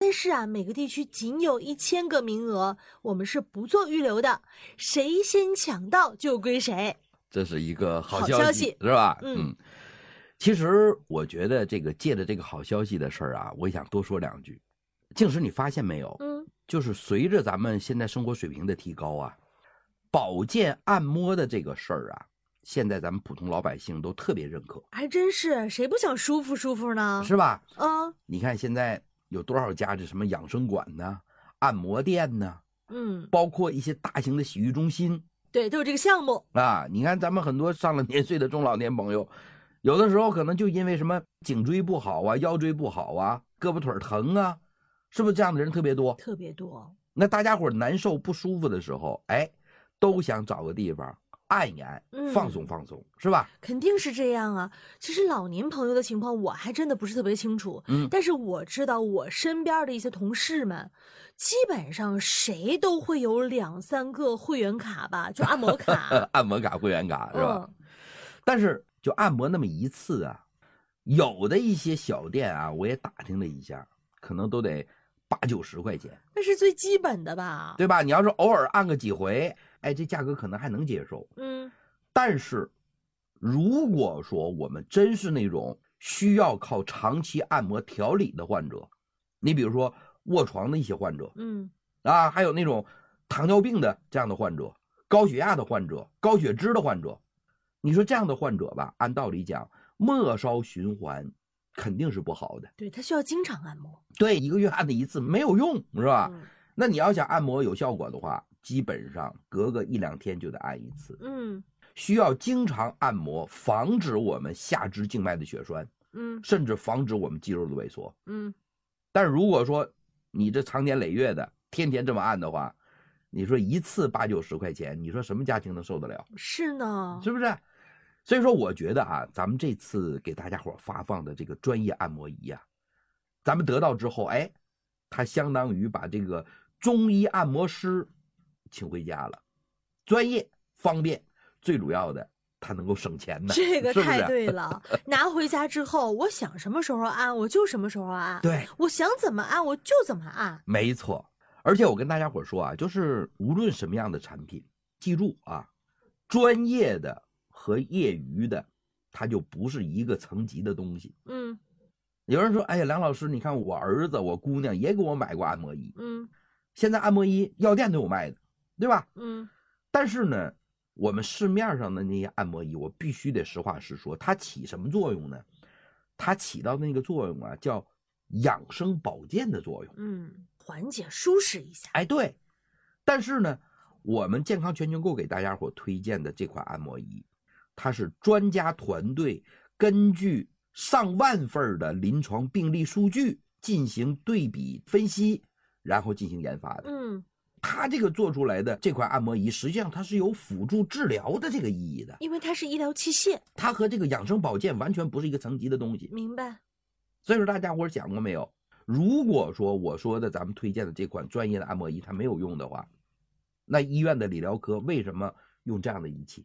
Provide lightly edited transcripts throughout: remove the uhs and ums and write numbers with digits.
但是啊，每个地区仅有1000个名额，我们是不做预留的，谁先抢到就归谁。 这是一个好消息是吧？其实我觉得这个借着这个好消息的事儿啊，我想多说2句。静时，你发现没有？就是随着咱们现在生活水平的提高啊，保健按摩的这个事儿啊，现在咱们普通老百姓都特别认可。 还真是，谁不想舒服舒服呢？ 是吧？你看现在有多少家这什么养生馆呢、按摩店呢？包括一些大型的洗浴中心， 对，都有这个项目啊。你看咱们很多上了年岁的中老年朋友，有的时候可能就因为什么颈椎不好啊、腰椎不好啊、胳膊腿疼啊，是不是这样的人特别多？ 特别多。 那大家伙难受不舒服的时候，都想找个地方按一按，放松放松，是吧？ 肯定是这样啊。其实老年朋友的情况我还真的不是特别清楚，但是我知道我身边的一些同事们，基本上谁都会有2、3个会员卡吧，就按摩卡。 按摩卡、会员卡是吧？但是就按摩那么一次啊，有的一些小店啊，我也打听了一下，可能都得80、90块钱。 那是最基本的吧？ 对吧？你要是偶尔按个几回，这价格可能还能接受。但是如果说我们真是那种需要靠长期按摩调理的患者，你比如说卧床的一些患者，还有那种糖尿病的这样的患者、高血压的患者、高血脂的患者，你说这样的患者吧，按道理讲，末梢循环肯定是不好的。 对，他需要经常按摩。 对，1个月按的一次没有用，是吧？那你要想按摩有效果的话，基本上隔个1、2天就得按一次。需要经常按摩，防止我们下肢静脉的血栓，甚至防止我们肌肉的萎缩。但是如果说你这长年累月的天天这么按的话，你说一次80、90块钱，你说什么家庭能受得了？ 是呢， 是不是？所以说我觉得啊，咱们这次给大家伙发放的这个专业按摩仪啊，咱们得到之后，它相当于把这个中医按摩师请回家了，专业方便，最主要的它能够省钱呢。 这个太对了。拿回家之后，我想什么时候按我就什么时候按， 对， 我想怎么按我就怎么按。 没错。而且我跟大家伙说啊，就是无论什么样的产品，记住啊，专业的和业余的它就不是一个层级的东西。有人说，梁老师，你看我儿子我姑娘也给我买过按摩仪，现在按摩仪药店都有卖的，对吧？但是呢，我们市面上的那些按摩仪，我必须得实话实说，它起什么作用呢？它起到那个作用啊，叫养生保健的作用。 缓解舒适一下。 对。但是呢，我们健康全球购给大家伙推荐的这款按摩仪，它是专家团队根据上万份的临床病例数据进行对比分析，然后进行研发的。它这个做出来的这款按摩仪，实际上它是有辅助治疗的这个意义的， 因为它是医疗器械， 它和这个养生保健完全不是一个层级的东西。 明白。 所以说大家伙想过没有，如果说我说的咱们推荐的这款专业的按摩仪它没有用的话，那医院的理疗科为什么用这样的仪器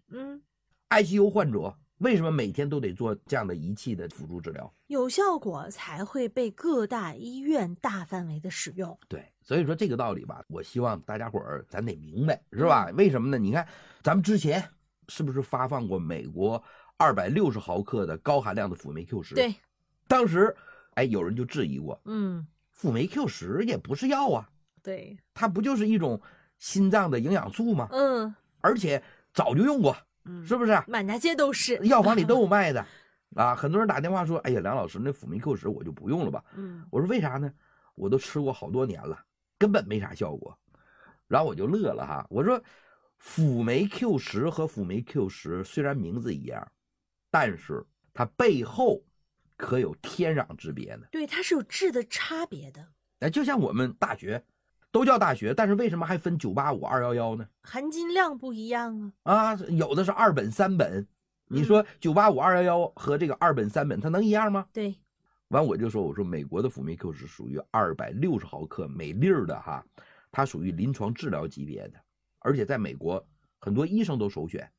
？ICU 患者为什么每天都得做这样的仪器的辅助治疗？ 有效果才会被各大医院大范围的使用。 对，所以说这个道理吧，我希望大家伙儿咱得明白，是吧？为什么呢？你看咱们之前是不是发放过美国260毫克的高含量的辅酶 Q10？ 对， 当时有人就质疑过，辅酶 Q10也不是药啊， 对， 它不就是一种心脏的营养素吗？而且早就用过，是不是？ 满大街都是， 药房里都有卖的啊。很多人打电话说，梁老师，那辅酶 Q10我就不用了吧。我说为啥呢？我都吃过好多年了，根本没啥效果。然后我就乐了哈，我说辅酶 Q10和辅酶 Q10虽然名字一样，但是它背后可有天壤之别呢。 对，它是有质的差别的。 就像我们大学都叫大学，但是为什么还分985、211呢？ 含金量不一样有的是2本、3本。你说985、211和这个2本、3本，它能一样吗？ 对。 完我说美国的辅酶 Q 是属于260毫克每粒的哈，它属于临床治疗级别的，而且在美国很多医生都首选。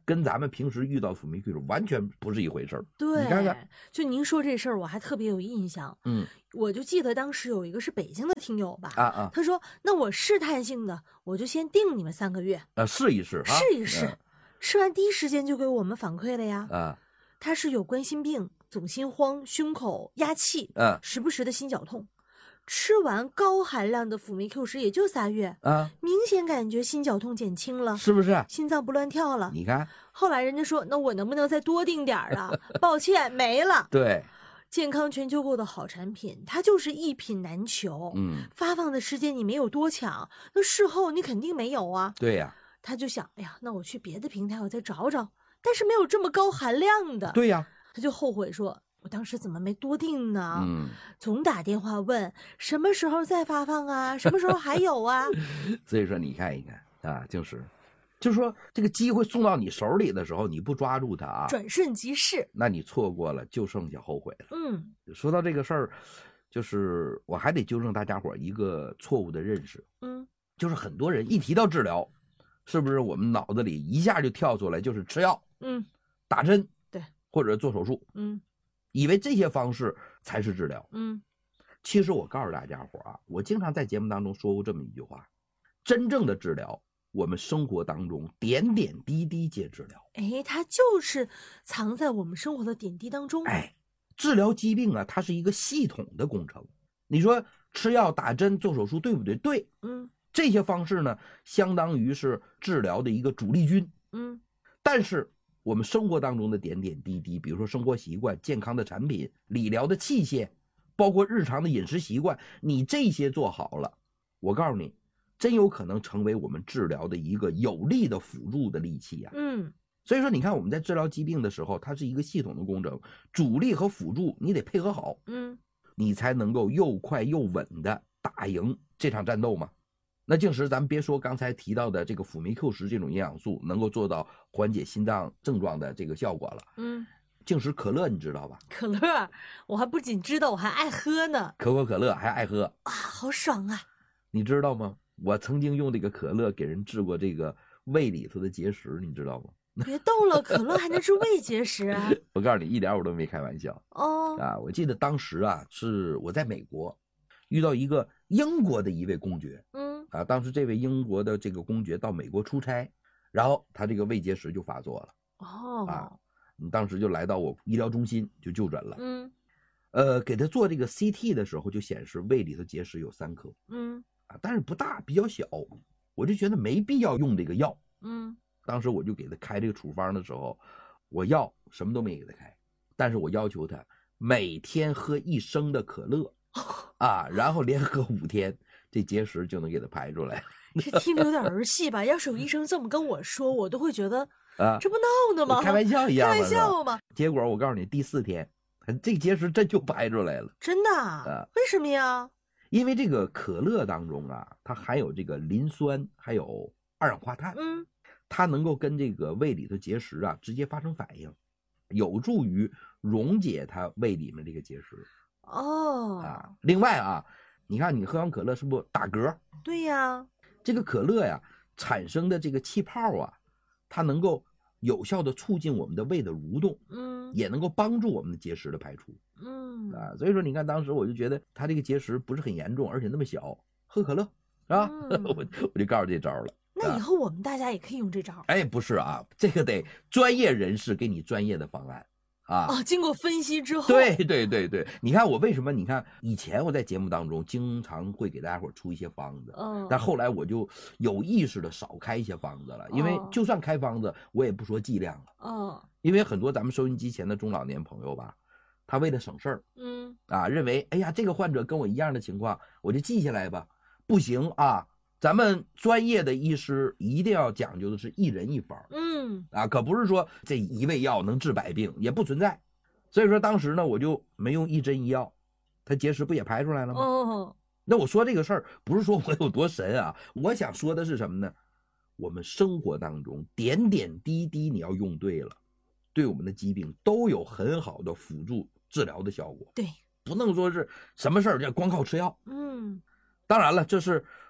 跟咱们平时遇到辅酶 Q 值完全不是一回事儿。 对， 你看看， 就您说这事儿，我还特别有印象。我就记得当时有一个是北京的听友吧，他说：“那我试探性的，我就先定你们3个月， 试一试， 试一试。吃完第一时间就给我们反馈了呀。他是有冠心病、总心慌、胸口压气，时不时的心绞痛。吃完高含量的辅酶 Q 十也就3月明显感觉心绞痛减轻了， 是不是？ 心脏不乱跳了。 你看， 后来人家说，那我能不能再多订点儿啊？抱歉，没了。 对， 健康全球购的好产品，它就是一品难求。发放的时间你没有多抢，那事后你肯定没有啊。 对呀， 他就想，哎呀，那我去别的平台我再找找，但是没有这么高含量的。 对呀， 他就后悔说，我当时怎么没多订呢？总打电话问什么时候再发放啊，什么时候还有啊？ 所以说你看一看啊，就是说这个机会送到你手里的时候，你不抓住它啊， 转瞬即逝， 那你错过了就剩下后悔了。说到这个事儿，就是我还得纠正大家伙一个错误的认识。就是很多人一提到治疗，是不是我们脑子里一下就跳出来就是吃药，打针， 对， 或者做手术，以为这些方式才是治疗。其实我告诉大家伙啊，我经常在节目当中说过这么一句话：真正的治疗，我们生活当中点点滴滴皆治疗。 它就是藏在我们生活的点滴当中。 治疗疾病啊，它是一个系统的工程。你说吃药、打针、做手术，对不对？对。这些方式呢，相当于是治疗的一个主力军。但是我们生活当中的点点滴滴，比如说生活习惯、健康的产品、理疗的器械，包括日常的饮食习惯，你这些做好了，我告诉你，真有可能成为我们治疗的一个有力的辅助的利器呀。所以说你看我们在治疗疾病的时候，它是一个系统的工程，主力和辅助你得配合好，你才能够又快又稳的打赢这场战斗嘛。那静时咱们别说刚才提到的这个辅酶 Q 十这种营养素能够做到缓解心脏症状的这个效果了。静时可乐你知道吧？ 可乐我还不仅知道，我还爱喝呢。 可口可乐还爱喝啊，好爽啊！ 你知道吗？我曾经用这个可乐给人治过这个胃里头的结石，你知道吗？ 别逗了，可乐还能治胃结石啊？ 我告诉你，一点我都没开玩笑。我记得当时啊，是我在美国遇到一个英国的一位公爵。当时这位英国的这个公爵到美国出差，然后他这个胃结石就发作了。当时就来到我医疗中心就就诊了。给他做这个 CT 的时候就显示胃里头结石有3颗。但是不大，比较小，我就觉得没必要用这个药。当时我就给他开这个处方的时候，我药什么都没给他开，但是我要求他每天喝1升的可乐然后连喝5天，这结石就能给他排出来。 这听着有点儿戏吧？要是有医生这么跟我说，我都会觉得这不闹呢吗？ 开玩笑一样， 开玩笑吗？ 结果我告诉你，第4天，这结石真就排出来了。 真的？为什么呀？ 因为这个可乐当中它含有这个磷酸，还有二氧化碳。它能够跟这个胃里头结石直接发生反应，有助于溶解它胃里面这个结石。另外你看你喝完可乐是不是打嗝？ 对呀。 这个可乐产生的这个气泡它能够有效的促进我们的胃的蠕动，也能够帮助我们的结石的排出。所以说你看当时我就觉得它这个结石不是很严重，而且那么小，喝可乐是吧？我就告诉这招了。 那以后我们大家也可以用这招。 不是这个得专业人士给你专业的方案经过分析之后。 对，你看我为什么？你看以前我在节目当中经常会给大家伙出一些方子，但后来我就有意识的少开一些方子了，因为就算开方子，我也不说剂量了。因为很多咱们收音机前的中老年朋友吧，他为了省事儿，认为哎呀这个患者跟我一样的情况，我就记下来吧，不行咱们专业的医师一定要讲究的是一人一方。可不是说这一味药能治百病，也不存在。所以说当时呢，我就没用1针1药，它结石不也排出来了吗？那我说这个事儿不是说我有多神我想说的是什么呢？我们生活当中点点滴滴你要用对了，对我们的疾病都有很好的辅助治疗的效果。 对， 不能说是什么事儿就光靠吃药。当然了，这是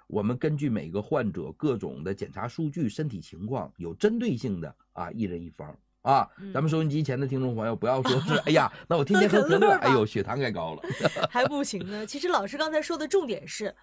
我们根据每个患者各种的检查数据、身体情况，有针对性的啊，一人一方啊。咱们收音机前的听众朋友，不要说是哎呀，那我天天喝可乐，哎呦，血糖该高了， 还不行呢。其实老师刚才说的重点是，